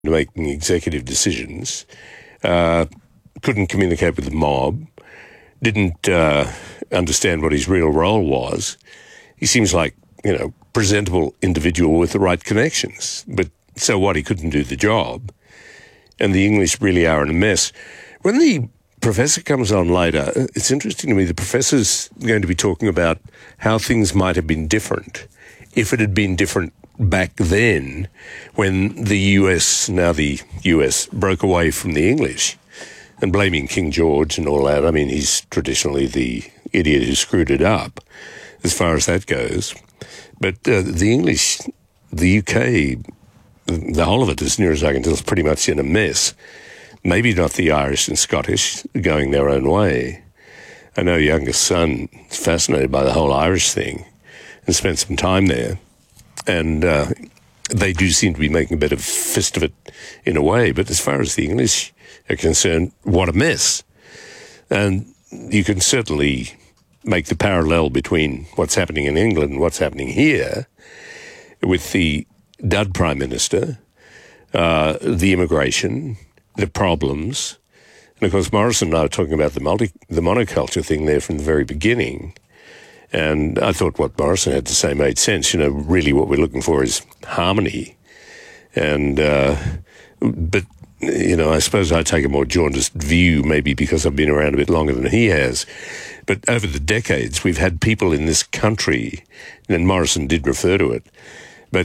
making executive decisions, couldn't communicate with the mob, didn't understand what his real role was. He seems like, presentable individual with the right connections. But so what? He couldn't do the job. And the English really are in a mess. When the professor comes on later, it's interesting to me, the professor's going to be talking about how things might have been different if it had been different back then when the US broke away from the English, and blaming King George and all that. I mean, he's traditionally the idiot who screwed it up as far as that goes. But the English, the UK, the whole of it, as near as I can tell, is pretty much in a mess. Maybe not the Irish and Scottish going their own way. I know youngest son is fascinated by the whole Irish thing and spent some time there. And they do seem to be making a bit of fist of it in a way. But as far as the English are concerned, what a mess. And you can certainly make the parallel between what's happening in England and what's happening here with the dud Prime Minister, the immigration, the problems. And of course, Morrison and I were talking about the monoculture thing there from the very beginning. And I thought what Morrison had to say made sense. Really what we're looking for is harmony. And, but, I suppose I take a more jaundiced view, maybe because I've been around a bit longer than he has. But over the decades, we've had people in this country, and Morrison did refer to it, but,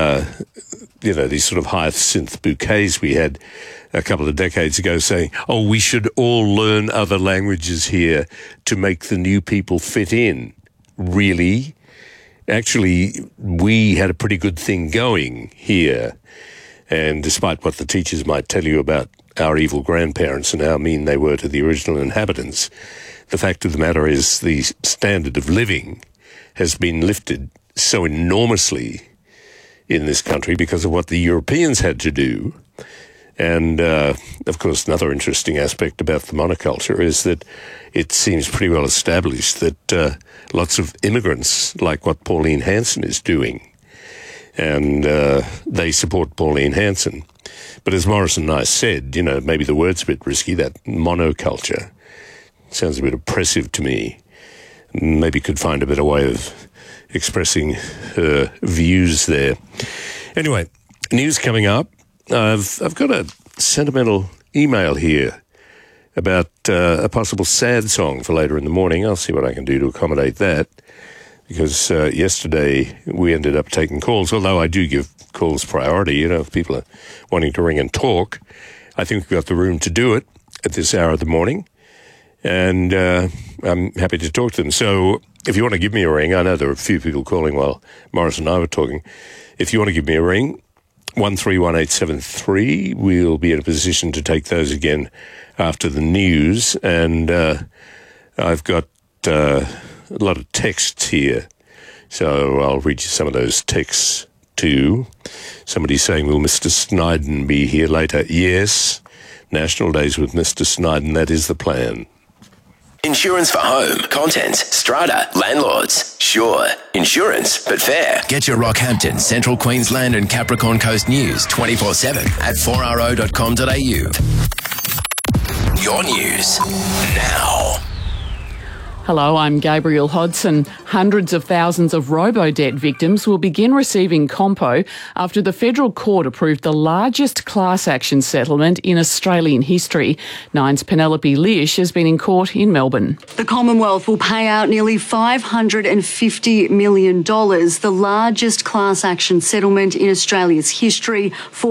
these sort of hyacinth bouquets we had a couple of decades ago saying, we should all learn other languages here to make the new people fit in. Really? Actually, we had a pretty good thing going here. And despite what the teachers might tell you about our evil grandparents and how mean they were to the original inhabitants, the fact of the matter is the standard of living has been lifted so enormously in this country because of what the Europeans had to do. And, of course, another interesting aspect about the monoculture is that it seems pretty well established that lots of immigrants, like what Pauline Hanson is doing, and they support Pauline Hanson. But as Morrison and I said, maybe the word's a bit risky, that monoculture sounds a bit oppressive to me. Maybe could find a better way of expressing her views there. Anyway, news coming up. I've got a sentimental email here about a possible sad song for later in the morning. I'll see what I can do to accommodate that, because yesterday we ended up taking calls, although I do give calls priority. If people are wanting to ring and talk, I think we've got the room to do it at this hour of the morning, and I'm happy to talk to them. So if you want to give me a ring, I know there are a few people calling while Morris and I were talking. If you want to give me a ring, 131873. We'll be in a position to take those again after the news. And I've got a lot of texts here, so I'll read you some of those texts too. Somebody saying, will Mr. Sniden be here later? Yes. National Days with Mr. Sniden, that is the plan. Insurance for home, contents, strata, landlords. Sure, insurance, but fair. Get your Rockhampton, Central Queensland and Capricorn Coast news 24/7 at 4ro.com.au. Your news now. Hello, I'm Gabrielle Hodson. Hundreds of thousands of robo-debt victims will begin receiving Compo after the federal court approved the largest class action settlement in Australian history. Nine's Penelope Lish has been in court in Melbourne. The Commonwealth will pay out nearly $550 million, the largest class action settlement in Australia's history.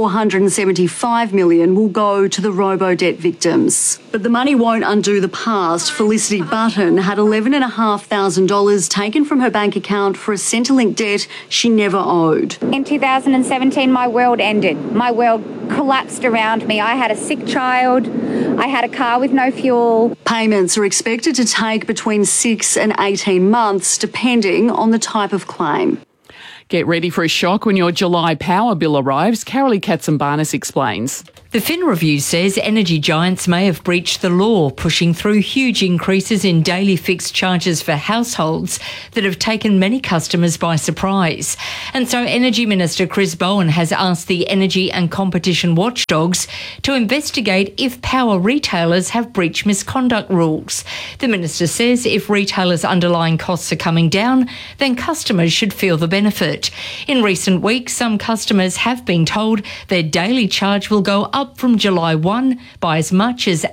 $475 million will go to the robo-debt victims. But the money won't undo the past. Felicity Button had $11,500 taken from her bank account for a Centrelink debt she never owed. In 2017, my world ended. My world collapsed around me. I had a sick child. I had a car with no fuel. Payments are expected to take between 6 and 18 months, depending on the type of claim. Get ready for a shock when your July power bill arrives. Carolee Katsambarnis explains. The Fin Review says energy giants may have breached the law, pushing through huge increases in daily fixed charges for households that have taken many customers by surprise. And so Energy Minister Chris Bowen has asked the Energy and Competition Watchdogs to investigate if power retailers have breached misconduct rules. The minister says if retailers' underlying costs are coming down, then customers should feel the benefit. In recent weeks, some customers have been told their daily charge will go up from July 1 by as much as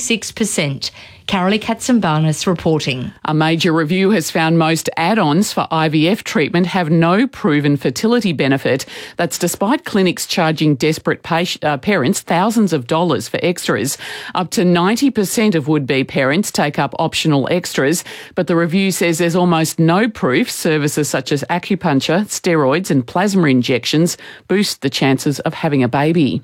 86%. Carolee Katsambarnis reporting. A major review has found most add-ons for IVF treatment have no proven fertility benefit. That's despite clinics charging desperate parents thousands of dollars for extras. Up to 90% of would-be parents take up optional extras, but the review says there's almost no proof services such as acupuncture, steroids and plasma injections boost the chances of having a baby.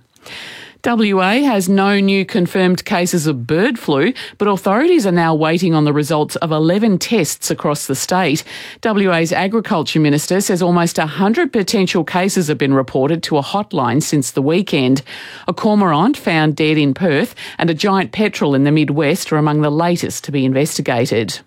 WA has no new confirmed cases of bird flu, but authorities are now waiting on the results of 11 tests across the state. WA's Agriculture Minister says almost 100 potential cases have been reported to a hotline since the weekend. A cormorant found dead in Perth and a giant petrel in the Midwest are among the latest to be investigated.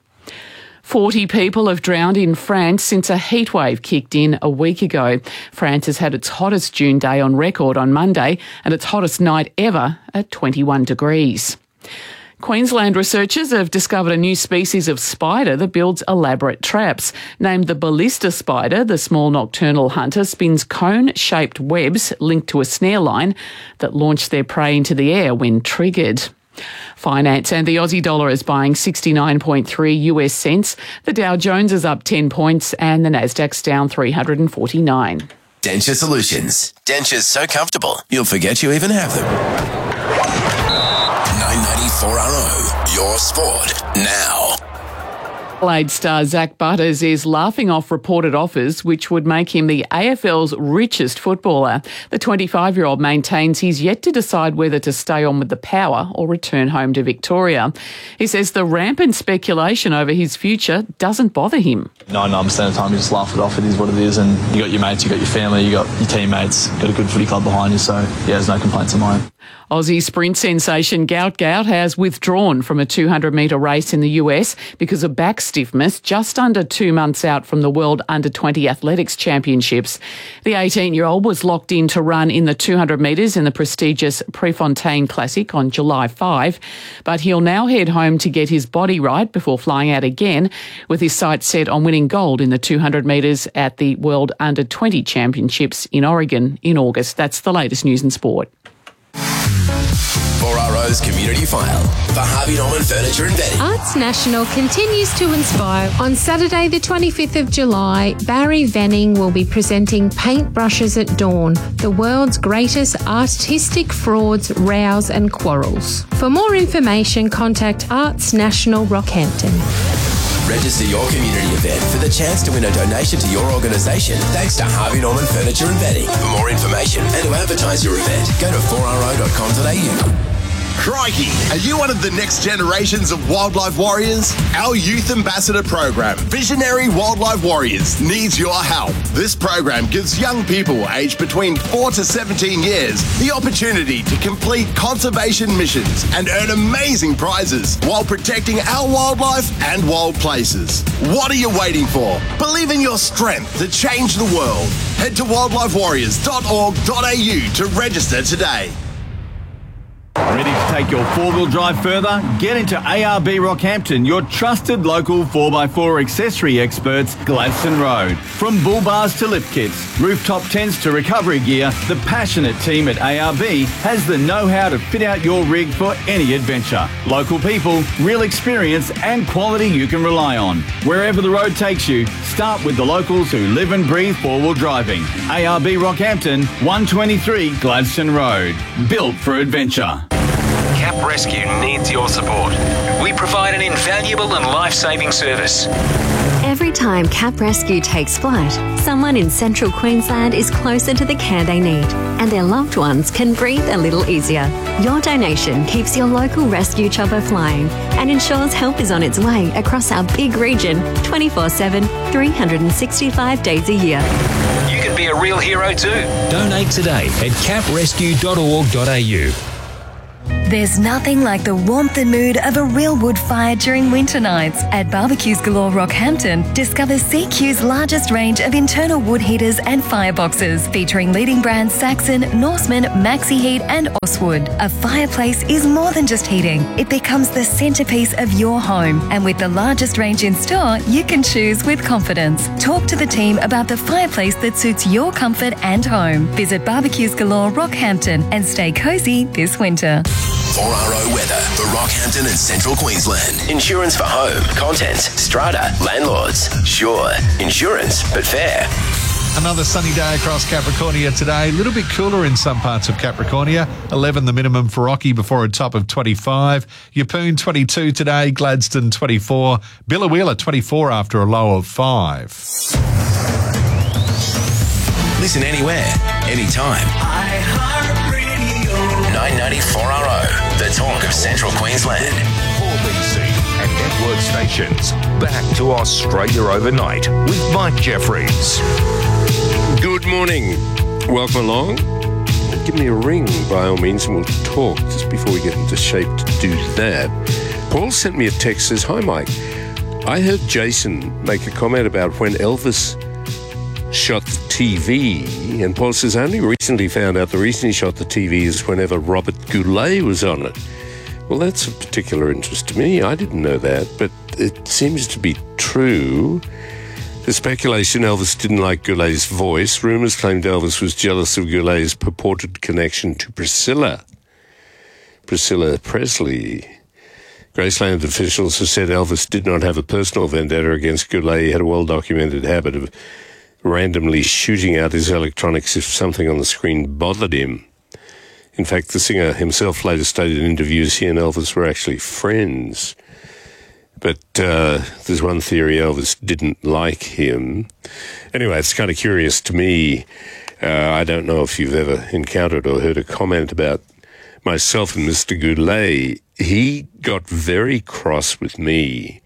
40 people have drowned in France since a heatwave kicked in a week ago. France has had its hottest June day on record on Monday and its hottest night ever at 21 degrees. Queensland researchers have discovered a new species of spider that builds elaborate traps. Named the ballista spider, the small nocturnal hunter spins cone-shaped webs linked to a snare line that launch their prey into the air when triggered. Finance and the Aussie dollar is buying 69.3 US cents. The Dow Jones is up 10 points and the Nasdaq's down 349. Denture Solutions. Dentures so comfortable, you'll forget you even have them. 994RO, your sport now. Adelaide star Zach Butters is laughing off reported offers which would make him the AFL's richest footballer. The 25-year-old maintains he's yet to decide whether to stay on with the Power or return home to Victoria. He says the rampant speculation over his future doesn't bother him. 99% of the time you just laugh it off, it is what it is, and you got your mates, you got your family, you got your teammates, got a good footy club behind you, so yeah, there's no complaints of mine. Aussie sprint sensation Gout Gout has withdrawn from a 200-metre race in the US because of back stiffness just under 2 months out from the World Under-20 Athletics Championships. The 18-year-old was locked in to run in the 200 metres in the prestigious Prefontaine Classic on July 5, but he'll now head home to get his body right before flying out again, with his sights set on winning gold in the 200 metres at the World Under-20 Championships in Oregon in August. That's the latest news and sport. 4RO's Community File for Harvey Norman Furniture and Bedding. Arts National continues to inspire. On Saturday the 25th of July, Barry Venning will be presenting Paintbrushes at Dawn, the world's greatest artistic frauds, rows and quarrels. For more information, contact Arts National Rockhampton. Register your community event for the chance to win a donation to your organisation thanks to Harvey Norman Furniture and Bedding. For more information and to advertise your event, go to 4ro.com.au. Crikey! Are you one of the next generations of wildlife warriors? Our youth ambassador program, Visionary Wildlife Warriors, needs your help. This program gives young people aged between 4 to 17 years the opportunity to complete conservation missions and earn amazing prizes while protecting our wildlife and wild places. What are you waiting for? Believe in your strength to change the world. Head to wildlifewarriors.org.au to register today. Ready to take your four-wheel drive further? Get into ARB Rockhampton, your trusted local 4x4 accessory experts, Gladstone Road. From bull bars to lift kits, rooftop tents to recovery gear, the passionate team at ARB has the know-how to fit out your rig for any adventure. Local people, real experience and quality you can rely on. Wherever the road takes you, start with the locals who live and breathe four-wheel driving. ARB Rockhampton, 123 Gladstone Road. Built for adventure. CAP Rescue needs your support. We provide an invaluable and life-saving service. Every time CAP Rescue takes flight, someone in central Queensland is closer to the care they need, and their loved ones can breathe a little easier. Your donation keeps your local rescue chopper flying and ensures help is on its way across our big region 24/7, 365 days a year. You can be a real hero too. Donate today at caprescue.org.au. There's nothing like the warmth and mood of a real wood fire during winter nights. At Barbecues Galore Rockhampton, discover CQ's largest range of internal wood heaters and fireboxes, featuring leading brands Saxon, Norseman, Maxi Heat and Oswood. A fireplace is more than just heating. It becomes the centrepiece of your home. And with the largest range in store, you can choose with confidence. Talk to the team about the fireplace that suits your comfort and home. Visit Barbecues Galore Rockhampton and stay cosy this winter. 4RO weather for Rockhampton and Central Queensland. Insurance for home, contents, strata, landlords. Sure, insurance, but fair. Another sunny day across Capricornia today. A little bit cooler in some parts of Capricornia. 11 the minimum for Rocky before a top of 25. Yeppoon 22 today. Gladstone 24. Biloela 24 after a low of 5. Listen anywhere, anytime. 994RO, the talk of Central Queensland. 4BC and network stations. Back to Australia overnight with Mike Jeffries. Good morning. Welcome along. Give me a ring by all means and we'll talk just before we get into shape to do that. Paul sent me a text, says, "Hi Mike, I heard Jason make a comment about when Elvis shot the TV, and Paul says, I only recently found out the reason he shot the TV is whenever Robert Goulet was on it. Well, that's of particular interest to me. I didn't know that, but it seems to be true. The speculation Elvis didn't like Goulet's voice. Rumours claimed Elvis was jealous of Goulet's purported connection to Priscilla Presley. Graceland officials have said Elvis did not have a personal vendetta against Goulet. He had a well-documented habit of randomly shooting out his electronics if something on the screen bothered him. In fact, the singer himself later stated in interviews he and Elvis were actually friends. But there's one theory, Elvis didn't like him. Anyway, it's kind of curious to me. I don't know if you've ever encountered or heard a comment about myself and Mr. Goulet. He got very cross with me.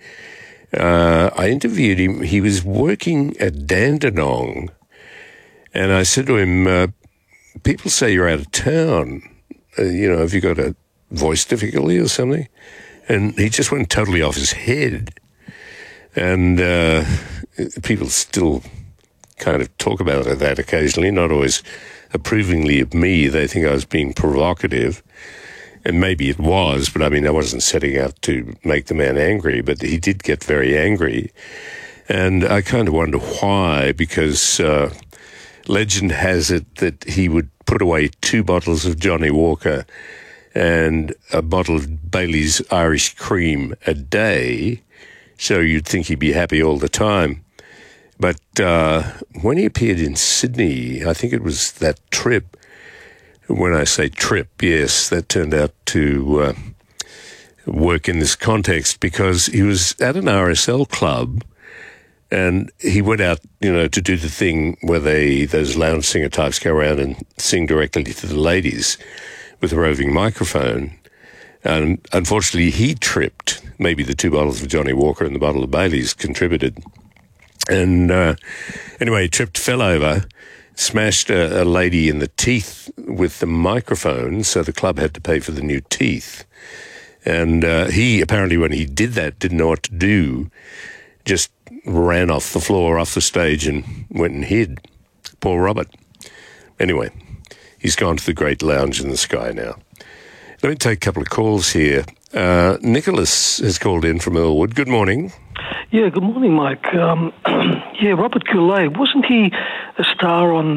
I interviewed him. He was working at Dandenong, and I said to him, people say you're out of town. Have you got a voice difficulty or something? And he just went totally off his head. And people still kind of talk about that occasionally, not always approvingly of me. They think I was being provocative. And maybe it was, but I mean, I wasn't setting out to make the man angry, but he did get very angry. And I kind of wonder why, because legend has it that he would put away 2 bottles of Johnny Walker and a bottle of Bailey's Irish Cream a day, so you'd think he'd be happy all the time. But when he appeared in Sydney, I think it was that trip. When I say trip, yes, that turned out to work in this context because he was at an RSL club and he went out, to do the thing where those lounge singer types go around and sing directly to the ladies with a roving microphone. And unfortunately, he tripped. Maybe the 2 bottles of Johnny Walker and the bottle of Bailey's contributed. And anyway, he tripped, fell over, smashed a lady in the teeth with the microphone, so the club had to pay for the new teeth. And he, apparently when he did that, didn't know what to do, just ran off the floor, off the stage, and went and hid. Poor Robert. Anyway, he's gone to the great lounge in the sky now. Let me take a couple of calls here. Nicholas has called in from Earlwood. Good morning. Yeah, good morning, Mike. Robert Goulet, wasn't he a star on,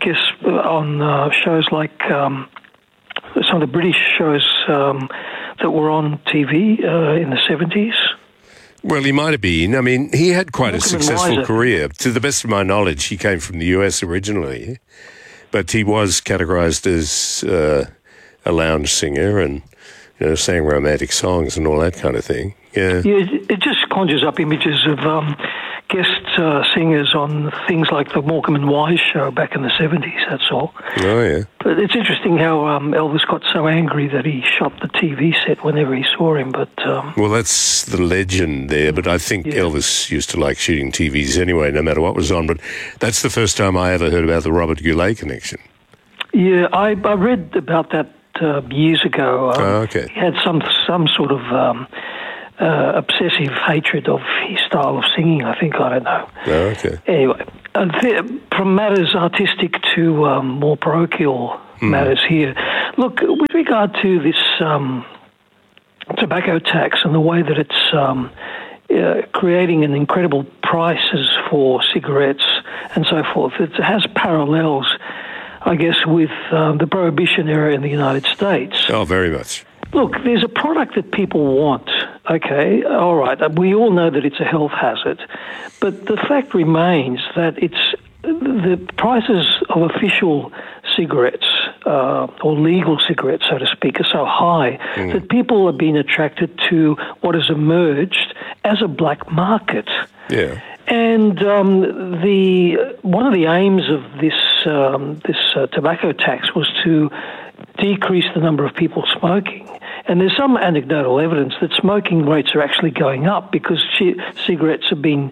on shows like some of the British shows that were on TV in the 70s? Well, he might have been. I mean, he had quite a successful career. To the best of my knowledge, he came from the US originally, but he was categorised as a lounge singer and sang romantic songs and all that kind of thing. Yeah. It just conjures up images of guest singers on things like the Morecambe and Wise show back in the 70s, that's all. Oh, yeah. But it's interesting how Elvis got so angry that he shot the TV set whenever he saw him. But well, that's the legend there, but I think Elvis used to like shooting TVs anyway, no matter what was on. But that's the first time I ever heard about the Robert Goulet connection. Yeah, I read about that years ago. Okay. He had some sort of obsessive hatred of his style of singing, I think. I don't know. Okay. Anyway, from matters artistic to more parochial matters here. Look, with regard to this tobacco tax and the way that it's creating an incredible prices for cigarettes and so forth, it has parallels, I guess, with the Prohibition era in the United States. Oh, very much. Look, there's a product that people want, okay, all right, we all know that it's a health hazard, but the fact remains that the prices of official cigarettes, or legal cigarettes, so to speak, are so high that people have been attracted to what has emerged as a black market. Yeah. And one of the aims of this tobacco tax was to decrease the number of people smoking. And there's some anecdotal evidence that smoking rates are actually going up because cigarettes have been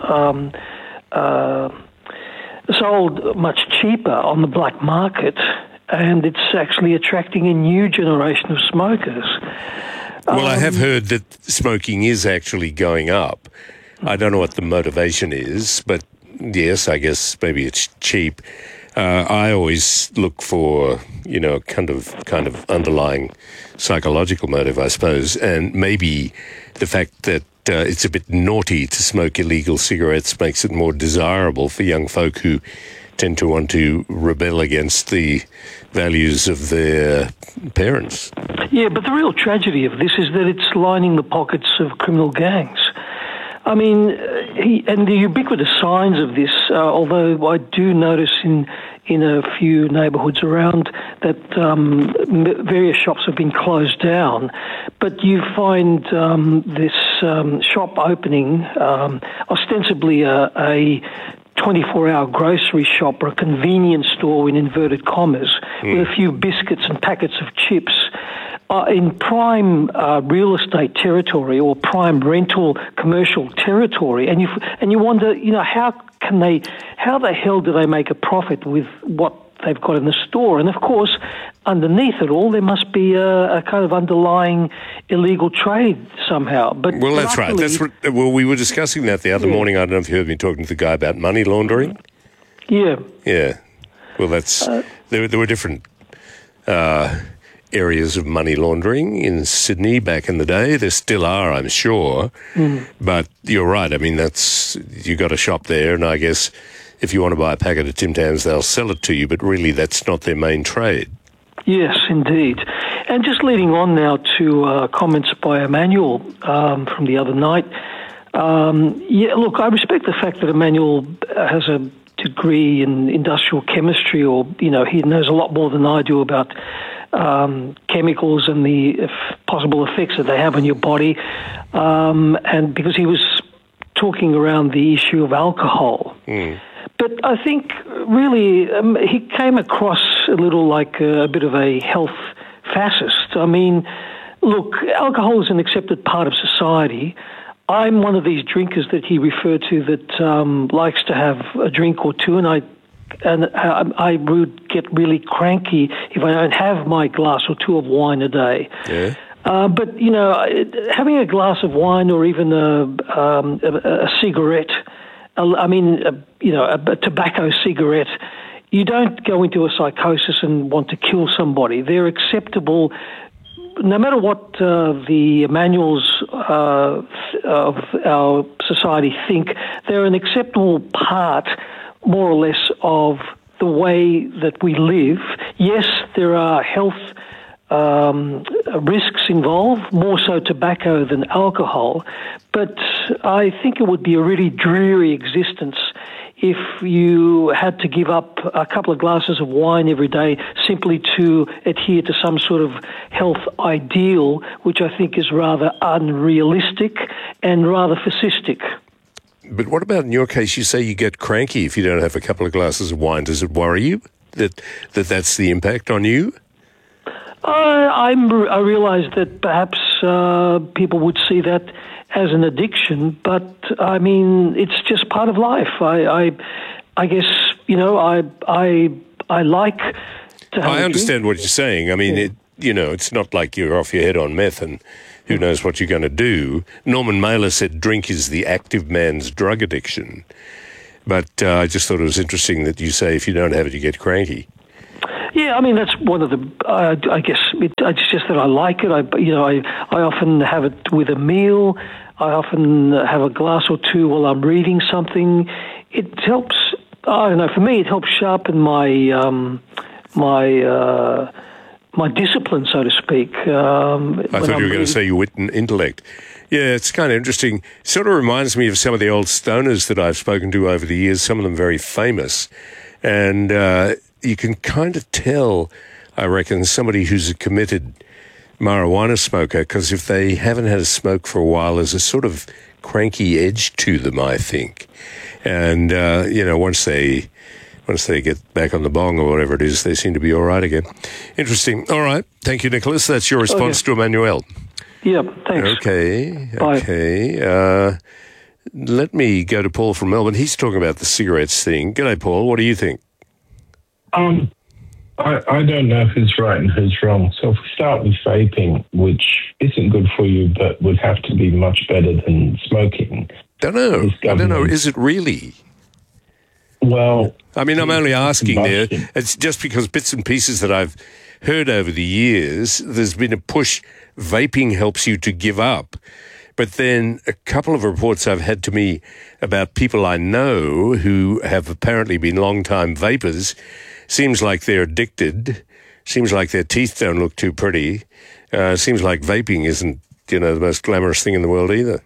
sold much cheaper on the black market, and it's actually attracting a new generation of smokers. Well, I have heard that smoking is actually going up. I don't know what the motivation is, but yes, I guess maybe it's cheap. I always look for, kind of underlying psychological motive, I suppose, and maybe the fact that it's a bit naughty to smoke illegal cigarettes makes it more desirable for young folk who tend to want to rebel against the values of their parents. Yeah, but the real tragedy of this is that it's lining the pockets of criminal gangs. I mean, and the ubiquitous signs of this, although I do notice in a few neighbourhoods around that various shops have been closed down, but you find this shop opening, ostensibly a 24-hour grocery shop or a convenience store in inverted commas with a few biscuits and packets of chips in prime real estate territory or prime rental commercial territory, and you wonder, how the hell do they make a profit with what they've got in the store? And of course, underneath it all, there must be a kind of underlying illegal trade somehow. But well, that's right. We were discussing that the other morning. I don't know if you heard me talking to the guy about money laundering. Yeah. Yeah. Well, that's there were different areas of money laundering in Sydney back in the day. There still are, I'm sure. But you're right. I mean, you got a shop there, and I guess if you want to buy a packet of Tim Tams, they'll sell it to you, but really that's not their main trade. Yes, indeed. And just leading on now to comments by Emmanuel from the other night. Look, I respect the fact that Emmanuel has a degree in industrial chemistry, or, he knows a lot more than I do about chemicals and the possible effects that they have on your body. And because he was talking around the issue of alcohol. But I think really he came across a little like a bit of a health fascist. I mean, look, alcohol is an accepted part of society. I'm one of these drinkers that he referred to that likes to have a drink or two, and I would get really cranky if I don't have my glass or two of wine a day. Yeah. But, having a glass of wine or even a cigarette, a tobacco cigarette, you don't go into a psychosis and want to kill somebody. They're acceptable, no matter what the manuals of our society think. They're an acceptable part, more or less, of the way that we live. Yes, there are health risks involved, more so tobacco than alcohol, but I think it would be a really dreary existence if you had to give up a couple of glasses of wine every day simply to adhere to some sort of health ideal, which I think is rather unrealistic and rather fascistic. But what about in your case? You say you get cranky if you don't have a couple of glasses of wine. Does it worry you that's the impact on you? I realise that perhaps people would see that as an addiction, but I mean, it's just part of life. I guess, you know, I like to have I understand what you're saying. I mean, it's not like you're off your head on meth and who knows what you're going to do. Norman Mailer said drink is the active man's drug addiction. But I just thought it was interesting that you say if you don't have it, you get cranky. Yeah, I mean, that's one of the, I guess, it's just that I like it. I often have it with a meal. I often have a glass or two while I'm reading something. It helps, I don't know, for me it helps sharpen my discipline, so to speak. I thought you were going to say your wit and intellect. Yeah, it's kind of interesting. It sort of reminds me of some of the old stoners that I've spoken to over the years, some of them very famous. And you can kind of tell, I reckon, somebody who's a committed marijuana smoker, because if they haven't had a smoke for a while, there's a sort of cranky edge to them, I think. And, once they get back on the bong or whatever it is, they seem to be all right again. Interesting. All right. Thank you, Nicholas. That's your response to Emmanuel. Yeah, thanks. Okay. Bye. Okay. Let me go to Paul from Melbourne. He's talking about the cigarettes thing. G'day, Paul. What do you think? I don't know who's right and who's wrong. So if we start with vaping, which isn't good for you but would have to be much better than smoking. I don't know. Is it really? Well, I mean, I'm only asking there. It's just because bits and pieces that I've heard over the years, there's been a push. Vaping helps you to give up. But then a couple of reports I've had to me about people I know who have apparently been long-time vapers, seems like they're addicted, seems like their teeth don't look too pretty, seems like vaping isn't, the most glamorous thing in the world either.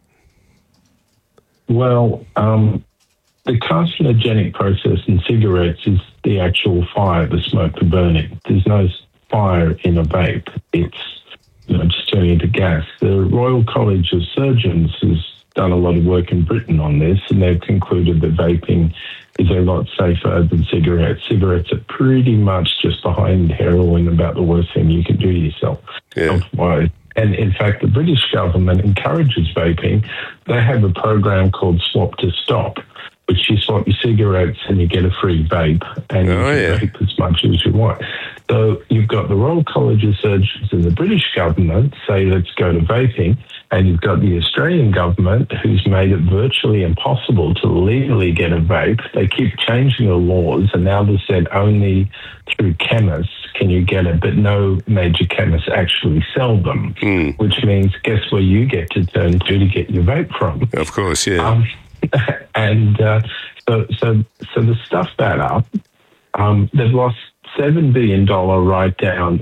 Well, the carcinogenic process in cigarettes is the actual fire, the smoke, the burning. There's no fire in a vape. It's just turning into gas. The Royal College of Surgeons has done a lot of work in Britain on this, and they've concluded that vaping is a lot safer than cigarettes. Cigarettes are pretty much just behind heroin, about the worst thing you can do to yourself. Yeah. And in fact, the British government encourages vaping. They have a program called Swap to Stop, which you swap your cigarettes and you get a free vape, and you can vape as much as you want. So you've got the Royal College of Surgeons and the British government say, let's go to vaping, and you've got the Australian government who's made it virtually impossible to legally get a vape. They keep changing the laws, and now they've said only through chemists can you get it, but no major chemists actually sell them, which means guess where you get to turn to get your vape from? Of course, yeah. And so to stuff that up, they've lost $7 billion write-down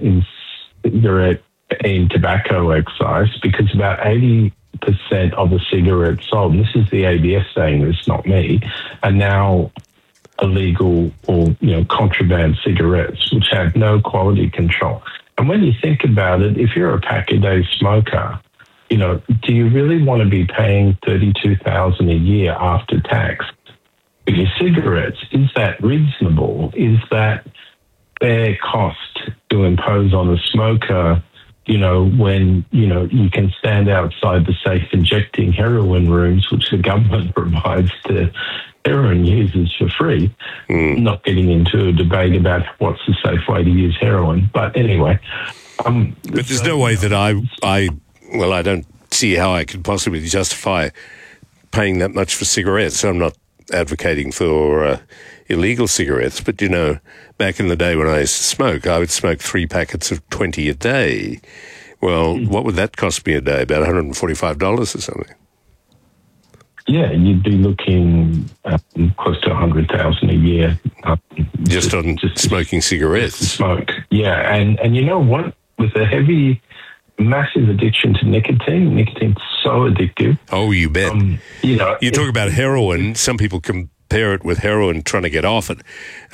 in tobacco excise because about 80% of the cigarettes sold, and this is the ABS saying this, not me, are now illegal or contraband cigarettes, which have no quality control. And when you think about it, if you're a pack-a-day smoker, do you really want to be paying $32,000 a year after tax for your cigarettes? Is that reasonable? Is that fair cost to impose on a smoker, when, you can stand outside the safe injecting heroin rooms, which the government provides to heroin users for free, not getting into a debate about what's the safe way to use heroin. But anyway. But there's no way that I don't see how I could possibly justify paying that much for cigarettes. I'm not advocating for illegal cigarettes, but, back in the day when I used to smoke, I would smoke 3 packets of 20 a day. Well, what would that cost me a day? About $145 or something. Yeah, you'd be looking close to $100,000 a year. Just smoking cigarettes. Smoke, yeah. And you know what? With a massive addiction to nicotine. Nicotine's so addictive. Oh, you bet. You talk about heroin. Some people can pair it with heroin, trying to get off it.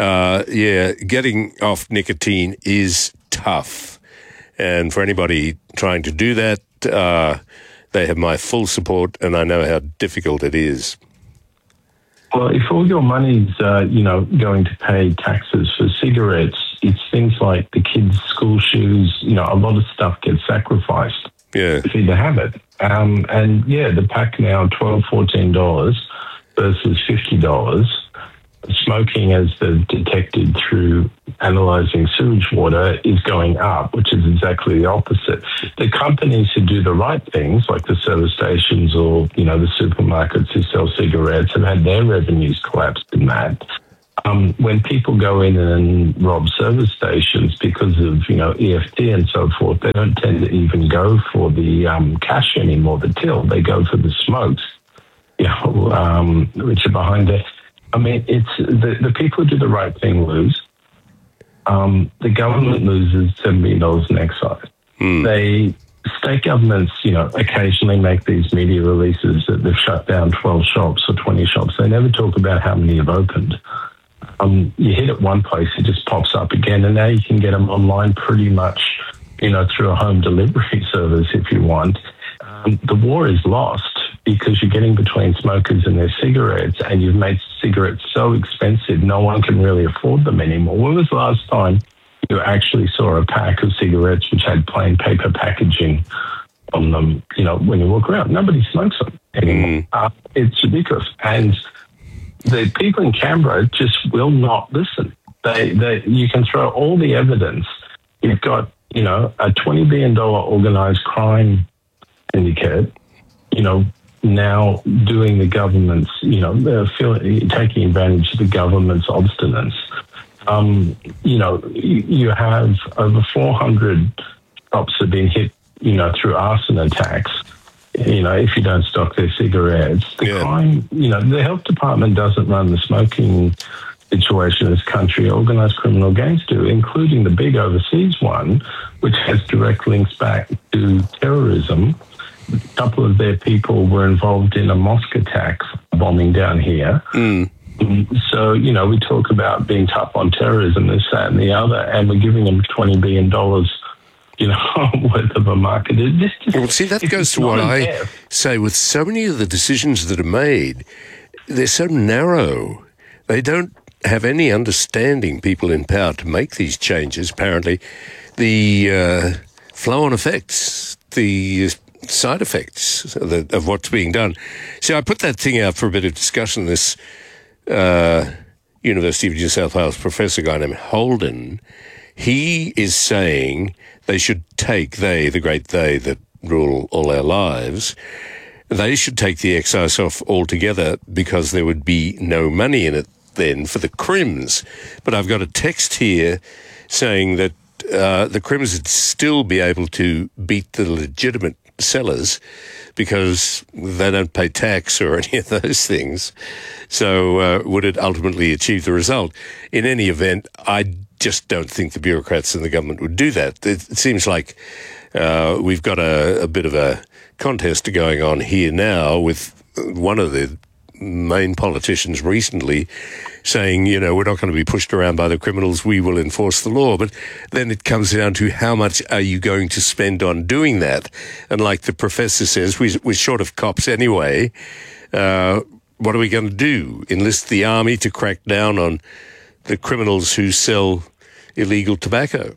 Getting off nicotine is tough. And for anybody trying to do that, they have my full support, and I know how difficult it is. Well, if all your money's, going to pay taxes for cigarettes, it's things like the kids' school shoes, a lot of stuff gets sacrificed. Yeah. For you to have it. The pack now, $12, $14 versus $50. Smoking, as they've detected through analysing sewage water, is going up, which is exactly the opposite. The companies who do the right things, like the service stations or, the supermarkets who sell cigarettes, have had their revenues collapsed in that. When people go in and rob service stations because of, EFT and so forth, they don't tend to even go for the cash anymore, the till. They go for the smokes, which are behind it. I mean, it's the people who do the right thing lose. The government loses $7 million in excise. State governments, occasionally make these media releases that they've shut down 12 shops or 20 shops. They never talk about how many have opened. You hit it one place, it just pops up again, and now you can get them online pretty much, through a home delivery service if you want. The war is lost because you're getting between smokers and their cigarettes, and you've made cigarettes so expensive no one can really afford them anymore. When was the last time you actually saw a pack of cigarettes which had plain paper packaging on them, when you walk around? Nobody smokes them anymore. It's ridiculous. And the people in Canberra just will not listen. You can throw all the evidence. You've got, a $20 billion organised crime syndicate, now doing the government's, taking advantage of the government's obstinance. You have over 400 shops have been hit, through arson attacks. If you don't stock their cigarettes, the crime, the health department doesn't run the smoking situation in this country. Organised criminal gangs do, including the big overseas one, which has direct links back to terrorism. A couple of their people were involved in a mosque attack bombing down here. So, we talk about being tough on terrorism, this, that, and the other, and we're giving them $20 billion, worth of a market. That goes to what I say with so many of the decisions that are made. They're so narrow. They don't have any understanding, people in power, to make these changes. Apparently, the flow-on effects, the side effects of what's being done. So I put that thing out for a bit of discussion. This University of New South Wales professor guy named Holden, he is saying they should take, the great they that rule all our lives, they should take the excise off altogether because there would be no money in it then for the crims. But I've got a text here saying that the crims would still be able to beat the legitimate sellers because they don't pay tax or any of those things. So would it ultimately achieve the result? In any event, I just don't think the bureaucrats in the government would do that. It seems like we've got a bit of a contest going on here now with one of the main politicians recently saying, we're not going to be pushed around by the criminals, we will enforce the law. But then it comes down to how much are you going to spend on doing that? And like the professor says, we're short of cops anyway. What are we going to do? Enlist the army to crack down on the criminals who sell illegal tobacco?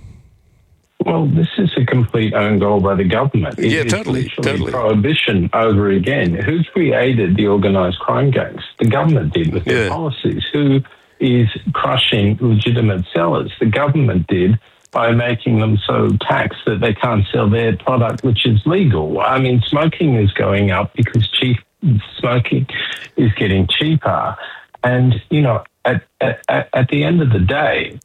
Well, this is a complete own goal by the government. Totally. Prohibition over again. Who created the organised crime gangs? The government did with their policies. Who is crushing legitimate sellers? The government did by making them so taxed that they can't sell their product, which is legal. I mean, smoking is going up because smoking is getting cheaper. And, at the end of the day,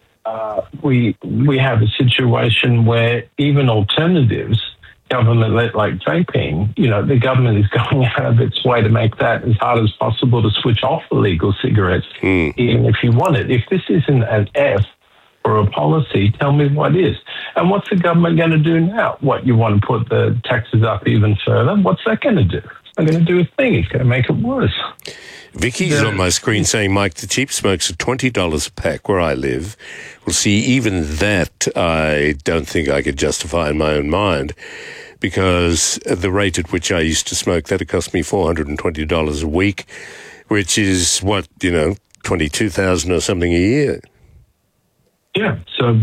we have a situation where even alternatives, government like vaping, the government is going out of its way to make that as hard as possible to switch off illegal cigarettes, even if you want it. If this isn't an F or a policy, tell me what is. And what's the government going to do now? What, you want to put the taxes up even further? What's that going to do? not going to do a thing. It's going to make it worse. Vicky's on my screen saying, Mike, the cheap smokes are $20 a pack where I live. Well, see, even that I don't think I could justify in my own mind, because at the rate at which I used to smoke, that would cost me $420 a week, which is what, $22,000 or something a year. Yeah, so,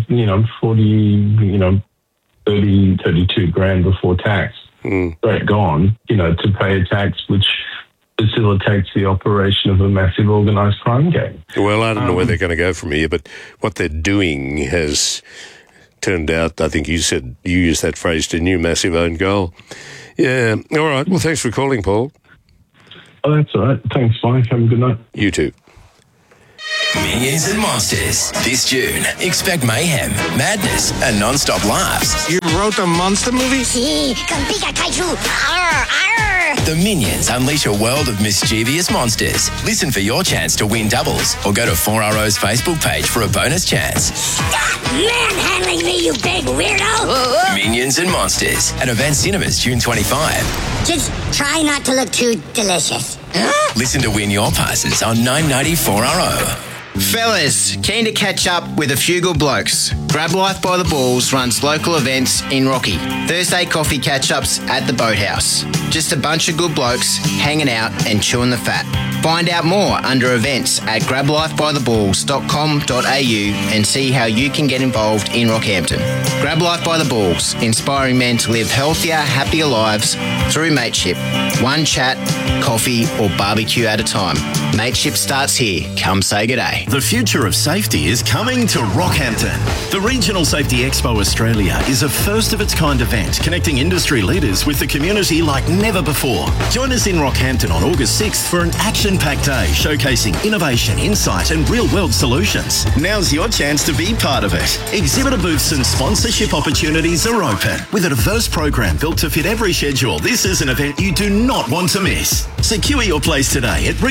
40, 30, 32 grand before tax. Straight gone, to pay a tax which facilitates the operation of a massive organised crime gang. Well, I don't know where they're going to go from here, but what they're doing has turned out, I think you used that phrase, to new massive own goal. Yeah, all right. Well, thanks for calling, Paul. Oh, that's all right. Thanks, Mike. Have a good night. You too. Minions and Monsters. This June, expect mayhem, madness, and non-stop laughs. You wrote the monster movie? Sí, con Pika Kaiju. Arr, arr. The Minions unleash a world of mischievous monsters. Listen for your chance to win doubles, or go to 4RO's Facebook page for a bonus chance. Stop manhandling me, you big weirdo! Minions and Monsters at Event Cinemas, June 25. Just try not to look too delicious. Huh? Listen to win your passes on 990 4RO. Fellas, keen to catch up with a few good blokes. Grab Life by the Balls runs local events in Rocky. Thursday coffee catch-ups at the Boathouse. Just a bunch of good blokes hanging out and chewing the fat. Find out more under events at grablifebytheballs.com.au and see how you can get involved in Rockhampton. Grab Life by the Balls, inspiring men to live healthier, happier lives through mateship. One chat, coffee or barbecue at a time. Mateship starts here. Come say good day. The future of safety is coming to Rockhampton. The Regional Safety Expo Australia is a first-of-its-kind event connecting industry leaders with the community like never before. Join us in Rockhampton on August 6th for an action-packed day showcasing innovation, insight and real-world solutions. Now's your chance to be part of it. Exhibitor booths and sponsorship opportunities are open. With a diverse program built to fit every schedule, this is an event you do not want to miss. Secure your place today at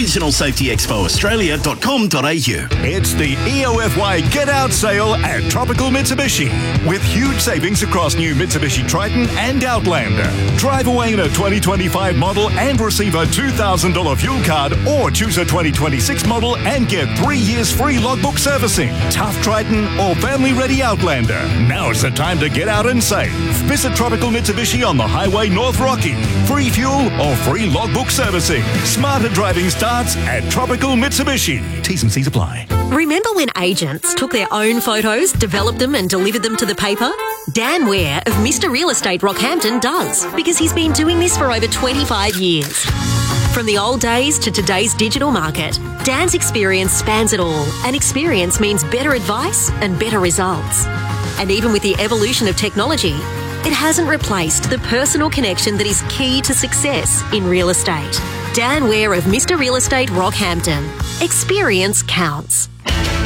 regionalsafetyexpoaustralia.com.au. It's the EOFY Get Out sale at Tropical Mitsubishi, with huge savings across new Mitsubishi Triton and Outlander. Drive away in a 2025 model and receive a $2,000 fuel card, or choose a 2026 model and get 3 years free logbook servicing. Tough Triton or family-ready Outlander. Now's the time to get out and save. Visit Tropical Mitsubishi on the Highway North Rocky. Free fuel or free logbook servicing. Smarter driving starts at Tropical Mitsubishi. T's and C's apply. Remember when agents took their own photos, developed them and delivered them to the paper? Dan Ware of Mr. Real Estate Rockhampton does, because he's been doing this for over 25 years. From the old days to today's digital market, Dan's experience spans it all, and experience means better advice and better results. And even with the evolution of technology, it hasn't replaced the personal connection that is key to success in real estate. Dan Ware of Mr. Real Estate Rockhampton. Experience counts.